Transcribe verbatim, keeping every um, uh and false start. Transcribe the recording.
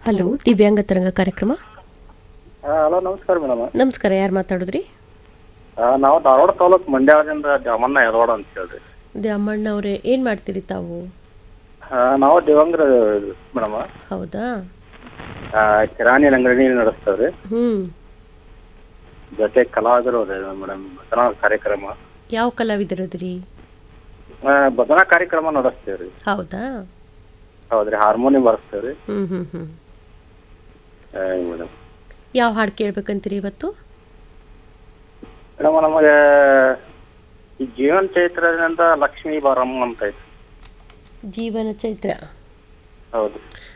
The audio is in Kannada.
ಹಲೋ, ದಿವ್ಯಾಂಗ ತರಂಗ ಕಾರ್ಯಕ್ರಮ. ಹಲೋ, ನಮಸ್ಕಾರ ಮೇಡಮ್. ನಮಸ್ಕಾರ, ಯಾರು ಮಾತಾಡಿದ್ರಿ? ನಾವು ಧಾರವಾಡ ತಾಲೂಕು ಮಂಡ್ಯದಿಂದ ದ್ಯಾಮಣ್ಣ ಯರವಾಡ ಅಂತ ಹೇಳ್ರಿ. ದ್ಯಾಮಣ್ಣ ಅವರೇ, ಏನು ಮಾಡ್ತೀರಿ ತಾವು? ನಾವು ದಿವಂಗರ ಮೇಡಮ್. ಹೌದಾ? ಕಿರಾಣಿ ಅಂಗಡಿ ನಡೆಸ್ತೇವ್ರಿ. ಹ್ಮ್. ಜೊತೆ ಕಲಾವಿದರು ಮೇಡಮ್. ಭಜನಾ ಕಾರ್ಯಕ್ರಮ. ಯಾವ ಕಲಾವಿದರದ್ರಿ? ಭಜನಾ ಕಾರ್ಯಕ್ರಮ ನಡೆಸ್ತೇವ್ರಿ. ಹೌದಾ? ಹೌದ್ರಿ, ಹಾರ್ಮೋನಿಯಂ ಬರ್ಸ್ತೇವ್ರಿ. ಹ್ಮ್ ಹ್ಮ್ ಹ್ಮ್ ಮೇಡಮ್. ಯಾವ ಹಾಡು ಕೇಳ್ಬೇಕಂತೀರಿ ಇವತ್ತು? ಮೇಡಮ್, ನಮಗೆ ಈ ಜೀವನ ಚೈತ್ರದಿಂದ ಲಕ್ಷ್ಮೀ ಬಾರಮ್ಮ ಅಂತ ಐತಿ. ಜೀವನ ಚೈತ್ರ. ಹೌದು.